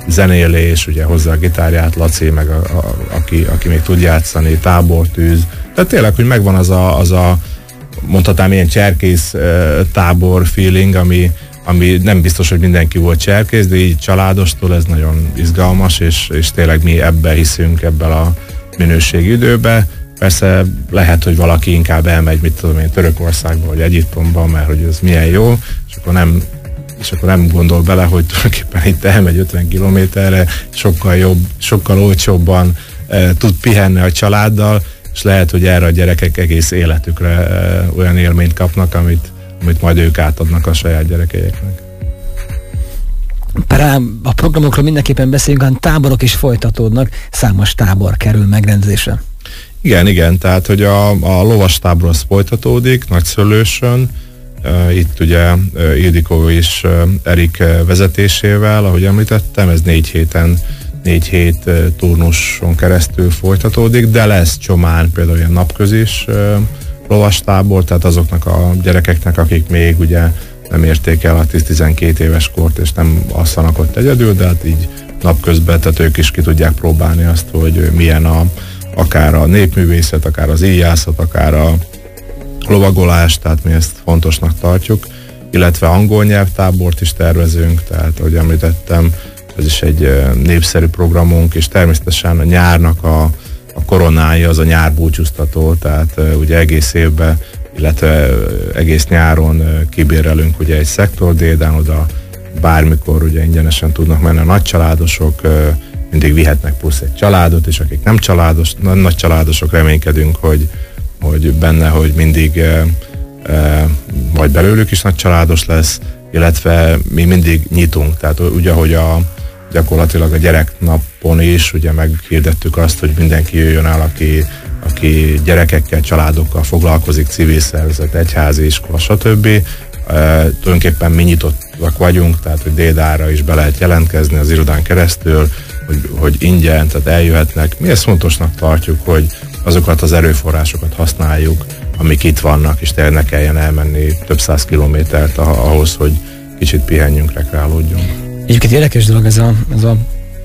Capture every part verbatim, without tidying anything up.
zenélés, ugye hozzá a gitárját, Laci, meg a, a, aki, aki még tud játszani, tábortűz. Tehát tényleg, hogy megvan az a, az a mondhatnám ilyen cserkész tábor feeling, ami, ami nem biztos, hogy mindenki volt cserkész, de így családostól ez nagyon izgalmas, és, és tényleg mi ebbe hiszünk, ebben a minőségi időbe. Persze lehet, hogy valaki inkább elmegy, mit tudom én, Törökországba, vagy Egyiptomba, mert hogy ez milyen jó, és akkor nem, és akkor nem gondol bele, hogy tulajdonképpen itt elmegy ötven kilométerre, sokkal jobb, sokkal olcsóbban e, tud pihenni a családdal, és lehet, hogy erre a gyerekek egész életükre e, olyan élményt kapnak, amit, amit majd ők átadnak a saját gyerekeiknek. A programokról mindenképpen beszéljünk, hanem táborok is folytatódnak, számos tábor kerül megrendezésre. Igen, igen, tehát hogy a, a lovastábor az folytatódik Nagyszőlősön, uh, itt ugye uh, Ildikó és uh, Erik uh, vezetésével, ahogy említettem, ez négy héten, négy hét uh, turnuson keresztül folytatódik, de lesz csomán például ilyen napközis uh, lovastábor, tehát azoknak a gyerekeknek, akik még ugye nem érték el a tíz-tizenkét éves kort, és nem alszanak ott egyedül, de hát így napközben, tehát ők is ki tudják próbálni azt, hogy milyen a akár a népművészet, akár az íjászat, akár a lovagolás, tehát mi ezt fontosnak tartjuk, illetve angol nyelvtábort is tervezünk, tehát ahogy említettem, ez is egy népszerű programunk, és természetesen a nyárnak a, a koronája az a nyárbúcsúztató, tehát ugye egész évben, illetve egész nyáron kibérelünk ugye egy szektordédán, oda bármikor ugye ingyenesen tudnak menni a nagycsaládosok, mindig vihetnek plusz egy családot, és akik nem családos, nagy családosok, reménykedünk, hogy, hogy benne, hogy mindig e, e, majd belőlük is nagy családos lesz, illetve mi mindig nyitunk, tehát ugye, hogy a, gyakorlatilag a gyereknapon is ugye meghirdettük azt, hogy mindenki jöjjön el, aki, aki gyerekekkel, családokkal foglalkozik, civil szervezet, egyházi iskola, stb. E, tulajdonképpen mi nyitottak vagyunk, tehát hogy Dédára is be lehet jelentkezni az irodán keresztül, Hogy, hogy ingyen, tehát eljöhetnek. Mi ezt fontosnak tartjuk, hogy azokat az erőforrásokat használjuk, amik itt vannak, és tényleg ne kelljen elmenni több száz kilométert ahhoz, hogy kicsit pihenjünk, rekreálódjunk. Egyébként érdekes dolog ez a, ez a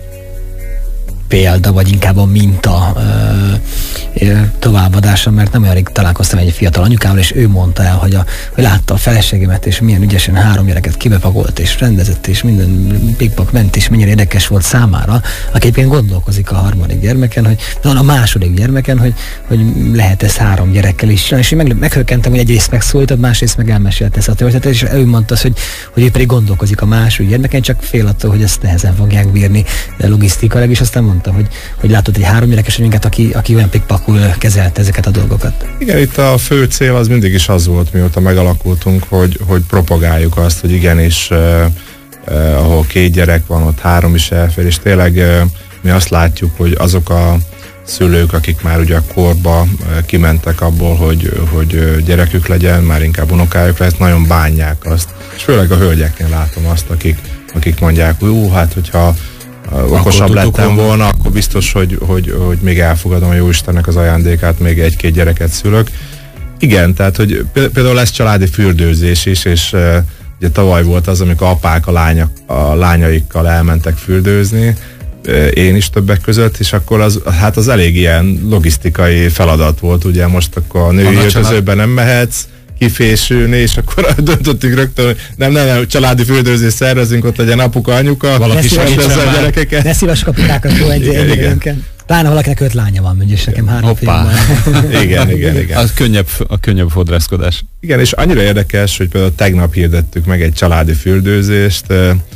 példa, vagy inkább a minta ö, ö, továbbadása, mert nem olyan rég találkoztam egy fiatal anyukával, és ő mondta el, hogy, a, hogy látta a feleségemet, és milyen ügyesen három gyereket kibepakolt, és rendezett, és minden pikpak ment, és mennyire érdekes volt számára, aki egyébként gondolkozik a harmadik gyermeken, hogy a második gyermeken, hogy, hogy lehet ez három gyerekkel is csinálni, és én meg, meghökkentem, hogy egyrészt megszólított, másrészt meg elmesélte ezt a történetet, és ő mondta, hogy, hogy ő pedig gondolkozik a második gyermeken, csak fél attól, hogy ezt nehezen fogják bírni logisztikailag, és aztán mondta, hogy, hogy látott egy három gyerekes anyunkát, aki, aki olyan pikpakul kezelte ezeket a dolgokat. Igen, itt a fő cél az mindig is az volt, mióta megalakultunk, hogy, hogy propagáljuk azt, hogy igenis eh, eh, ahol két gyerek van, ott három is elfér, és tényleg eh, mi azt látjuk, hogy azok a szülők, akik már ugye a korba eh, kimentek abból, hogy, hogy gyerekük legyen, már inkább unokájuk lesz, nagyon bánják azt. És főleg a hölgyeknél látom azt, akik, akik mondják, hogy jó, hát hogyha okosabb lettem volna, akkor biztos, hogy, hogy, hogy még elfogadom a Jóistennek az ajándékát, még egy-két gyereket szülök. Igen, tehát, hogy például lesz családi fürdőzés is, és uh, ugye tavaly volt az, amikor apák a, lányak, a lányaikkal elmentek fürdőzni, uh, én is többek között, és akkor az, hát az elég ilyen logisztikai feladat volt, ugye most akkor a női öltözőben nem mehetsz, kifésülni, és akkor döntöttünk rögtön, hogy nem, nem, nem, családi fürdőzést szervezünk, ott legyen apuka, anyuka, valaki segítsen a gyerekeket. De szíves kapitákat jó egy időnken. Pláne valakinek öt lánya van, mondjuk, és nekem három fiam van. Igen, igen, igen. Az könnyebb, a könnyebb fodrászkodás. Igen, és annyira érdekes, hogy például tegnap hirdettük meg egy családi fürdőzést,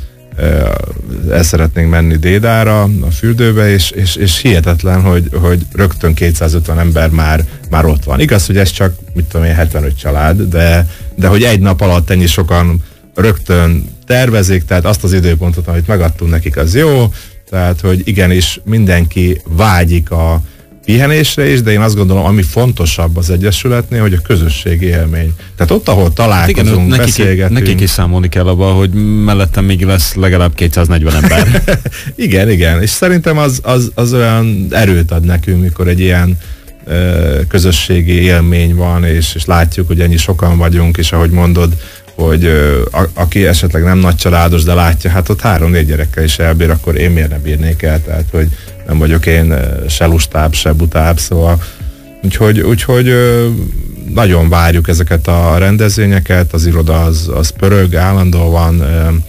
el szeretnénk menni Dédára a fürdőbe, és, és, és hihetetlen, hogy, hogy rögtön kétszázötven ember már, már ott van. Igaz, hogy ez csak, mit tudom én, hetvenöt család, de, de hogy egy nap alatt ennyi sokan rögtön tervezik, tehát azt az időpontot, amit megadtunk nekik, az jó, tehát, hogy igenis mindenki vágyik a pihenésre is, de én azt gondolom, ami fontosabb az Egyesületnél, hogy a közösségi élmény. Tehát ott, ahol találkozunk, hát igen, beszélgetünk. Nekik is számolni kell abba, hogy mellettem még lesz legalább kétszáznegyven ember. Igen, igen, és szerintem az, az, az olyan erőt ad nekünk, mikor egy ilyen ö, közösségi élmény van, és, és látjuk, hogy ennyi sokan vagyunk, és ahogy mondod, hogy a, aki esetleg nem nagy családos, de látja, hát ott három-négy gyerekkel is elbír, akkor én miért ne bírnék el, tehát hogy nem vagyok én se lustább, se butább, szóval úgyhogy, úgyhogy nagyon várjuk ezeket a rendezvényeket, az iroda az, az pörög, állandóan van,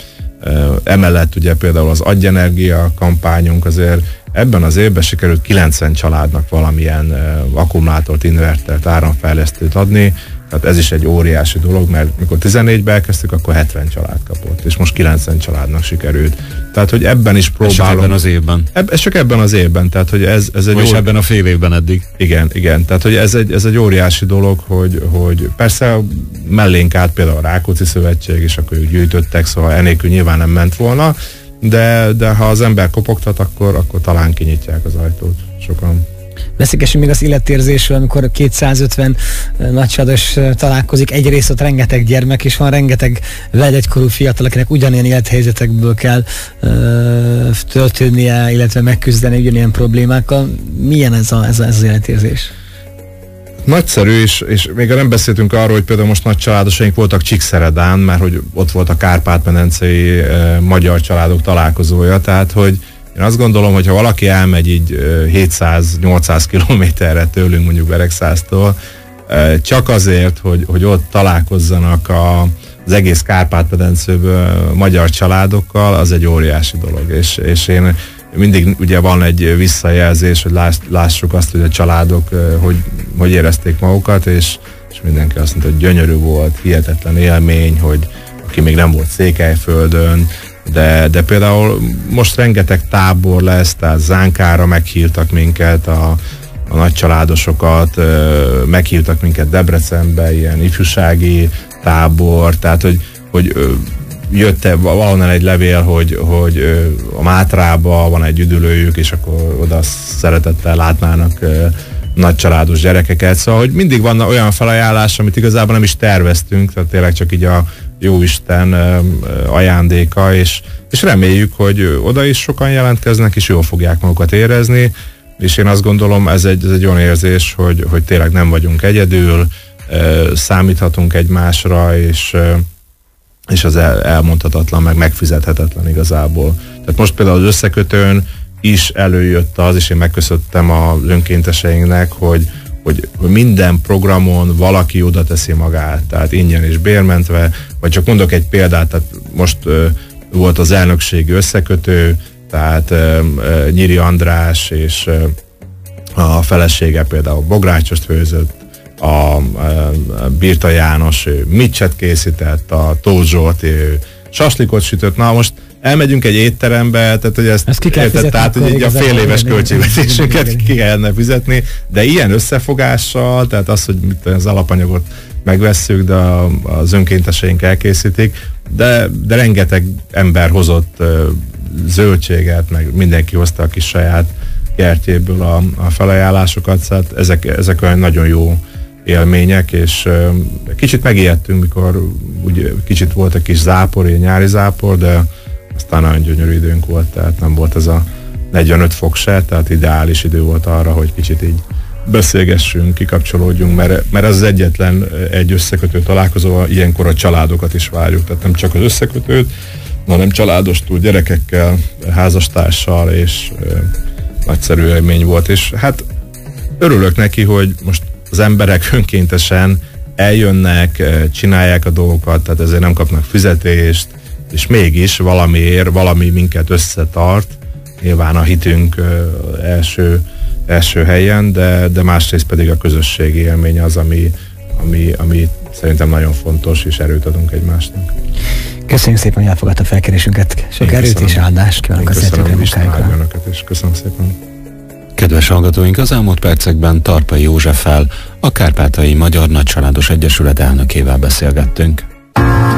emellett ugye például az Adjenergia kampányunk, azért ebben az évben sikerült kilencven családnak valamilyen akkumulátort, invertert, áramfejlesztőt adni, tehát ez is egy óriási dolog, mert mikor tizennégyben elkezdtük, akkor hetven család kapott, és most kilencven családnak sikerült. Tehát, hogy ebben is próbálom. Ez csak ebben az évben. Eb, ez csak ebben az évben, tehát, hogy ez, ez egy... Vagy óri... ebben a fél évben eddig. Igen, igen, tehát, hogy ez egy, ez egy óriási dolog, hogy, hogy persze mellénk át például a Rákóczi Szövetség, és akkor ők gyűjtöttek, szóval enélkül nyilván nem ment volna, de, de ha az ember kopogtat, akkor, akkor talán kinyitják az ajtót sokan. Beszélgessünk még az életérzésről, amikor kétszázötven nagycsaládos találkozik. Egyrészt ott rengeteg gyermek is van, rengeteg veled egykorú fiatal, akinek ugyanilyen élethelyzetekből kell uh, töltődnie, illetve megküzdeni ugyanilyen problémákkal. Milyen ez, a, ez, a, ez az életérzés? Nagyszerű, és, és még nem beszéltünk arról, hogy például most nagy családosaink voltak Csíkszeredán, mert hogy ott volt a kárpát-medencei uh, magyar családok találkozója, tehát hogy én azt gondolom, hogy ha valaki elmegy így hétszáz-nyolcszáz kilométerre tőlünk, mondjuk Beregszáztól, csak azért, hogy, hogy ott találkozzanak a, az egész Kárpát-medencéből magyar családokkal, az egy óriási dolog. És, és én mindig ugye van egy visszajelzés, hogy láss, lássuk azt, hogy a családok hogy, hogy érezték magukat, és, és mindenki azt mondta, hogy gyönyörű volt, hihetetlen élmény, hogy aki még nem volt Székelyföldön, De, de például most rengeteg tábor lesz, tehát Zánkára meghívtak minket, a, a nagycsaládosokat, meghívtak minket Debrecenbe, ilyen ifjúsági tábor, tehát hogy, hogy jött valahonnan egy levél, hogy, hogy a Mátrába van egy üdülőjük, és akkor oda szeretettel látnának nagycsaládos gyerekeket, szóval hogy mindig van olyan felajánlás, amit igazából nem is terveztünk, tehát tényleg csak így a Jóisten ajándéka, és, és reméljük, hogy oda is sokan jelentkeznek, és jól fogják magukat érezni, és én azt gondolom, ez egy, ez egy olyan érzés, hogy, hogy tényleg nem vagyunk egyedül, számíthatunk egymásra, és, és az el, elmondhatatlan, meg megfizethetetlen igazából. Tehát most például az összekötőn is előjött az, és én megköszöntem az önkénteseinknek, hogy Hogy, hogy minden programon valaki oda teszi magát, tehát ingyen és bérmentve, vagy csak mondok egy példát, tehát most uh, volt az elnökségi összekötő, tehát uh, uh, Nyíri András és uh, a felesége például bográcsost főzött, a uh, Birta János micset készített, a Tóth Zsolti saslikot sütött, na most elmegyünk egy étterembe, tehát hogy ezt, ezt ki kell fizetni, tehát hogy így a fél éves költségvetésünket ki kellene fizetni, de ilyen összefogással, tehát az, hogy mit, az alapanyagot megvesszük, de az önkénteseink elkészítik, de, de rengeteg ember hozott uh, zöldséget, meg mindenki hozta a kis saját kertjéből a, a felajánlásokat, szóval ezek, ezek olyan nagyon jó élmények, és uh, kicsit megijedtünk, mikor úgy kicsit volt egy kis zápor, egy nyári zápor, de aztán nagyon gyönyörű időnk volt, tehát nem volt ez a negyvenöt fok se, tehát ideális idő volt arra, hogy kicsit így beszélgessünk, kikapcsolódjunk, mert, mert ez az egyetlen egy összekötő találkozó, ilyenkor a családokat is várjuk, tehát nem csak az összekötőt, hanem családostól, gyerekekkel, házastársal, és e, nagyszerű élmény volt, és hát örülök neki, hogy most az emberek önkéntesen eljönnek, csinálják a dolgokat, tehát ezért nem kapnak fizetést, és mégis valamiért, valami minket összetart, nyilván a hitünk uh, első, első helyen, de, de másrészt pedig a közösségi élmény az, ami, ami, ami szerintem nagyon fontos, és erőt adunk egymásnak. Köszönjük szépen, hogy elfogadta a felkérésünket. Sok erőt és áldást kívánok a szeretőkre munkájukra. Köszönöm szépen. Kedves hallgatóink, az elmúlt percekben Tarpai Józseffel, a Kárpátaljai Magyar Nagycsaládos Egyesület elnökével beszélgettünk.